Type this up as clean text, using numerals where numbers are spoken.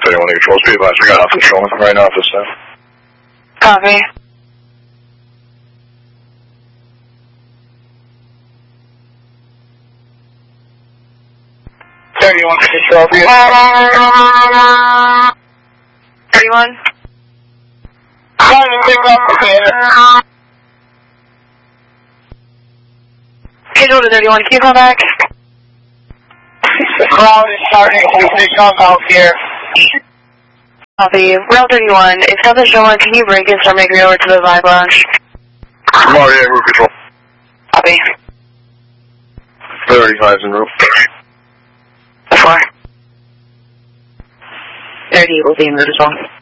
31 to control speed, but we got officer showing right now at this time. Copy. $31 to control speed. 31. Schedule to 31, can you call back? Ground is starting, we come out here. Copy. Route 31, if something's showing, can you break and start making it over to the Vibe Lounge? Tomorrow, yeah, roof control. Copy. 35's in roof. 4. 30 will be in route as well.